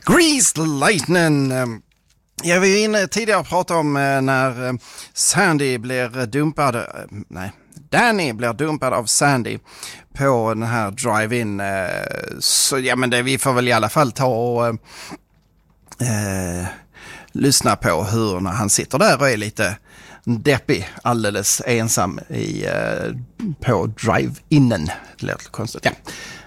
Grease Lightning. Jag var inne tidigare och pratade om när Sandy blir dumpad. Danny blir dumpad av Sandy på den här drive-in. Så ja, men vi får väl i alla fall ta och lyssna på hur när han sitter där och är lite deppig, alldeles ensam på drive-inen. Det låter konstigt. Ja.